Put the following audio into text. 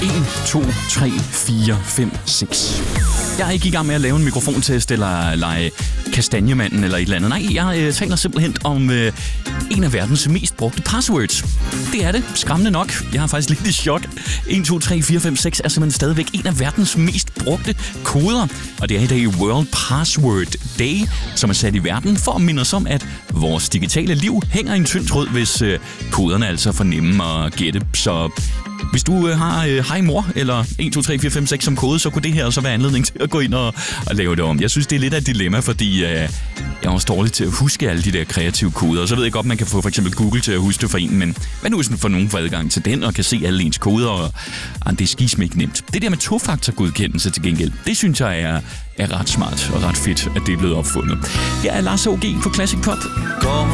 1, 2, 3, 4, 5, 6. Jeg er ikke i gang med at lave en mikrofontest eller lege kastanjemanden eller et eller andet. Nej, jeg taler simpelthen om en af verdens mest brugte passwords. Det er det. Skræmmende nok. Jeg er faktisk lidt i chok. 1, 2, 3, 4, 5, 6 er simpelthen stadigvæk en af verdens mest brugte koder. Og det er i dag World Password Day, som er sat i verden for at minde os om, at vores digitale liv hænger i en tynd tråd, hvis koderne altså er for nemme at gætte. Så hvis du har hej mor eller 1, 2, 3, 4, 5, 6 som kode, så kunne det her så være anledning til at gå ind og lave det om. Jeg synes, det er lidt af et dilemma, fordi jeg er også dårlig til at huske alle de der kreative koder. Og så ved jeg godt, man kan få for eksempel Google til at huske det for en, men hvad nu hvis man får nogen for adgang til den og kan se alle ens koder, og det er skismæk nemt. Det der med tofaktorgodkendelse til gengæld, det synes jeg er ret smart og ret fedt, at det er blevet opfundet. Jeg er Lars O.G. på Classic Pop.